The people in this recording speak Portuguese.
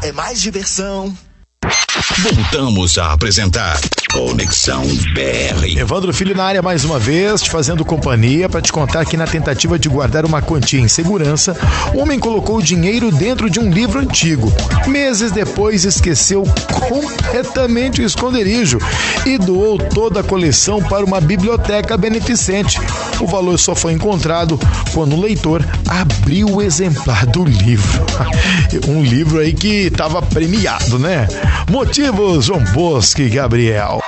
é mais diversão. Voltamos a apresentar Conexão BR. Evandro Filho na área mais uma vez, te fazendo companhia para te contar que na tentativa de guardar uma quantia em segurança, o homem colocou o dinheiro dentro de um livro antigo. Meses depois esqueceu completamente o esconderijo e doou toda a coleção para uma biblioteca beneficente. O valor só foi encontrado quando o leitor abriu o exemplar do livro. Um livro aí que estava premiado, né? Motivos, João Bosco e Gabriel.